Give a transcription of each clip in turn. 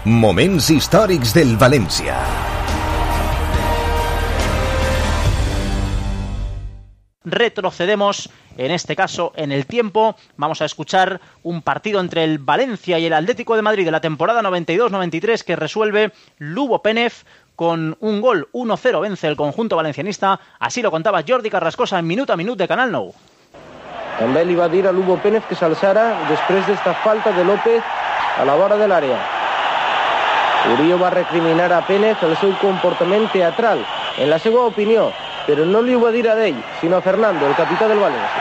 Moments històrics del València. Retrocedemos, en este caso, en el tiempo. Vamos a escuchar un partido entre el Valencia y el Atlético de Madrid de la temporada 92-93 que resuelve Lubo Pénez con un gol. 1-0 vence el conjunto valencianista. Así lo contaba Jordi Carrascosa en Minut a Minut de Canal Nou. També li va dir a Lubo Pénez que s'alçara després d'esta falta de López a la vora de l'àrea. Murillo va recriminar a Pénez el seu comportament teatral, en la seva opinió, però no li ho va dir a ell, sinó a Fernando, el capità del Valencia.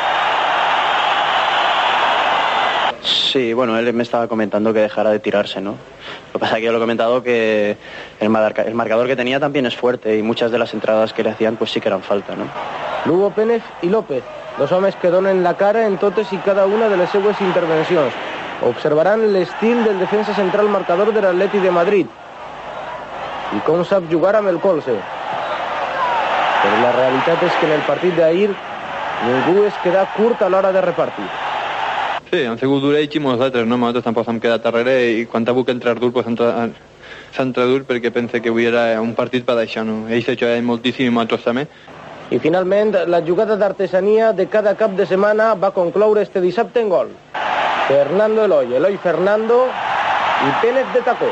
Sí, bueno, él me estaba comentando que dejara de tirarse, ¿no? Lo que pasa es que yo lo he comentado que el marcador que tenía también es fuerte y muchas de las entradas que le hacían pues sí que eran falta, ¿no? Lubo Pénez i López, dos homes que donen la cara en totes i cada una de les seues intervencions. Observaran l'estil del defensa central marcador de l'Atleti de Madrid i com sap jugar amb el colze. Però la realitat és que en el partit d'ahir ningú es queda curt a l'hora de repartir. Sí, han sigut d'orells i nosaltres, no? Nosaltres tampoc hem quedat darrere i quan ha volgut entrar dur, pues s'ha entrat dur perquè pense que avui era un partit per això, no? Ells s'ha jugat moltíssim i nosaltres també. I finalment, la jugada d'artesania de cada cap de setmana va concloure este dissabte en gol. Fernando Eloy Fernando i Pénez de tacó.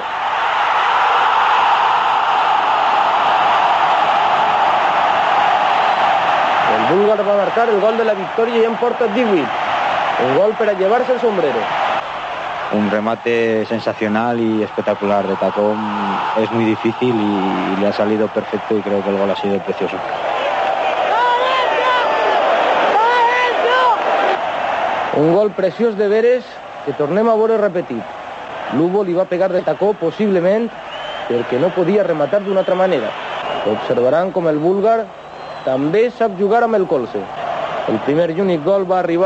El búlgar va marcar el gol de la victòria i en porta 18. Un gol per a llevar-se el sombrero. Un remate sensacional y espectacular de tacón. Es muy difícil y le ha salido perfecto y creo que el gol ha sido precioso. Un gol preciós de veres que tornem a veure repetit. Lubo li va pegar de tacó possiblement perquè no podia rematar d'una altra manera. Observaran com el búlgar també sap jugar amb el colze. El primer i únic gol va arribar